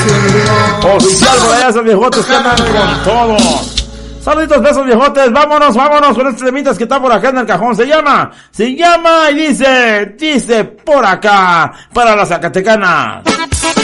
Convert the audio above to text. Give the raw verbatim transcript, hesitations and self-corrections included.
Oficial por allá, esos viejotes que andan con todo. Saluditos, besos, viejotes. Vámonos, vámonos con este temitas que está por acá en el cajón. Se llama, se llama y dice, dice por acá, para las Zacatecanas.